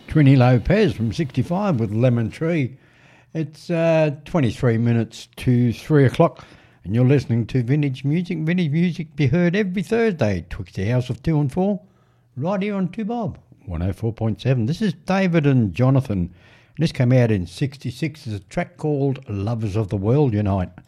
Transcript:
Trini Lopez from 65 with Lemon Tree. It's 23 minutes to 3 o'clock and you're listening to Vintage Music. Vintage Music be heard every Thursday, twixt the hours of 2 and 4, right here on 2Bob 104.7. This is David and Jonathan. This came out in 66 as a track called Lovers of the World Unite.